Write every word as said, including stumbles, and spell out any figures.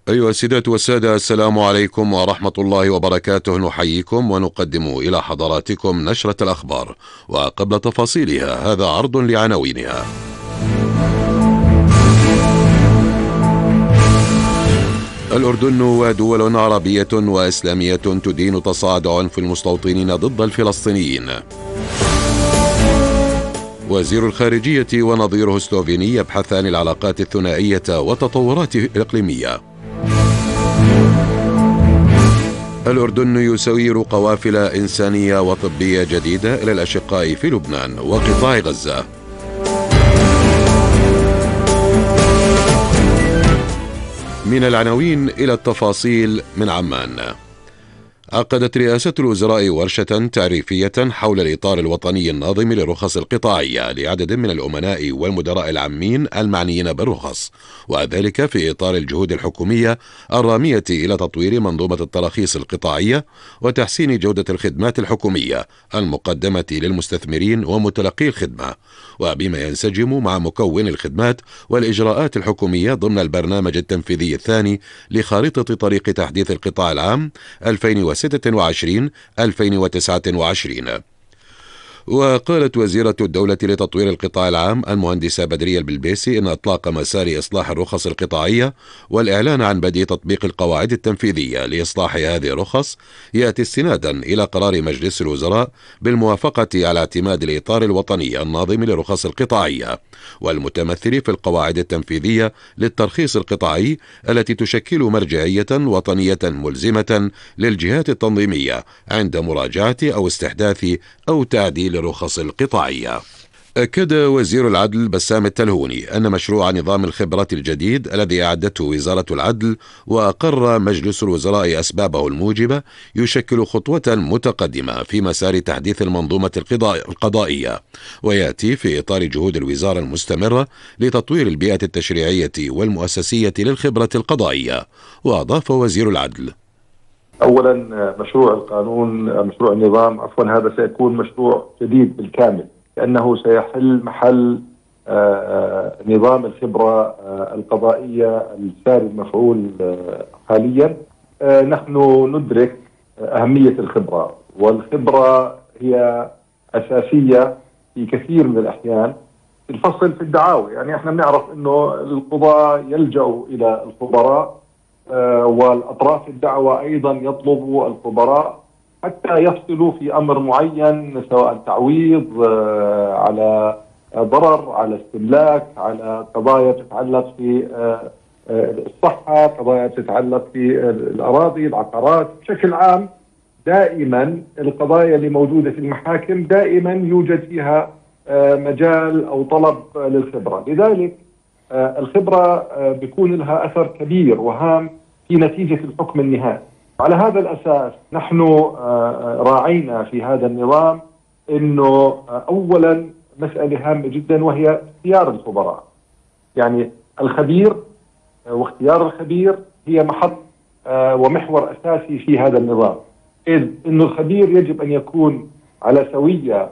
أيها السيدات والسادة، السلام عليكم ورحمة الله وبركاته. نحييكم ونقدم إلى حضراتكم نشرة الأخبار، وقبل تفاصيلها هذا عرض لعناوينها. الأردن ودول عربية وإسلامية تدين تصاعد عنف المستوطنين ضد الفلسطينيين. وزير الخارجية ونظيره السلوفيني يبحثان العلاقات الثنائية والتطورات الإقليمية. الأردن يسير قوافل إنسانية وطبية جديدة إلى الأشقاء في لبنان وقطاع غزة. من العناوين إلى التفاصيل من عمان. عقدت رئاسة الوزراء ورشة تعريفية حول الإطار الوطني الناظم للرخص القطاعية لعدد من الأمناء والمدراء العامين المعنيين بالرخص، وذلك في إطار الجهود الحكومية الرامية إلى تطوير منظومة التراخيص القطاعية وتحسين جودة الخدمات الحكومية المقدمة للمستثمرين ومتلقي الخدمة، وبما ينسجم مع مكون الخدمات والإجراءات الحكومية ضمن البرنامج التنفيذي الثاني لخارطة طريق تحديث القطاع العام ألفين وستة وعشرين ألفين وتسعة وعشرين. وقالت وزيرة الدولة لتطوير القطاع العام المهندسة بدرية البلبيسي إن إطلاق مسار إصلاح الرخص القطاعية والإعلان عن بدء تطبيق القواعد التنفيذية لإصلاح هذه الرخص يأتي استنادا إلى قرار مجلس الوزراء بالموافقة على اعتماد الإطار الوطني الناظم للرخص القطاعية والمتمثل في القواعد التنفيذية للترخيص القطاعي التي تشكل مرجعية وطنية ملزمة للجهات التنظيمية عند مراجعة أو استحداث أو تعديل الرخص القطاعية. أكد وزير العدل بسام التلهوني أن مشروع نظام الخبرة الجديد الذي أعدته وزارة العدل وأقر مجلس الوزراء أسبابه الموجبة يشكل خطوة متقدمة في مسار تحديث المنظومة القضائية، ويأتي في إطار جهود الوزارة المستمرة لتطوير البيئة التشريعية والمؤسسية للخبرة القضائية. وأضاف وزير العدل: أولا مشروع القانون مشروع النظام عفوا هذا سيكون مشروع جديد بالكامل، لأنه سيحل محل نظام الخبرة القضائية الساري المفعول حاليا. نحن ندرك أهمية الخبرة، والخبرة هي أساسية في كثير من الأحيان في الفصل في الدعاوى. يعني احنا بنعرف انه القضاة يلجأوا إلى الخبراء، والأطراف الدعوة أيضا يطلبوا الخبراء حتى يفصلوا في أمر معين، سواء تعويض على ضرر، على استملاك، على قضايا تتعلق في الصحة، قضايا تتعلق في الأراضي، العقارات بشكل عام. دائما القضايا اللي موجودة في المحاكم دائما يوجد فيها مجال أو طلب للخبرة، لذلك الخبرة بيكون لها أثر كبير وهام في نتيجة الحكم النهائي. على هذا الأساس نحن راعينا في هذا النظام أنه أولا مسألة هامة جدا وهي اختيار الخبراء. يعني الخبير واختيار الخبير هي محط ومحور أساسي في هذا النظام، إذ أن الخبير يجب أن يكون على سوية